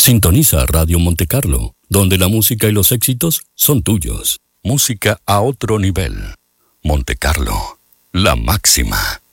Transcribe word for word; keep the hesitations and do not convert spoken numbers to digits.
Sintoniza Radio Monte Carlo, donde la música y los éxitos son tuyos. Música a otro nivel. Monte Carlo, la máxima.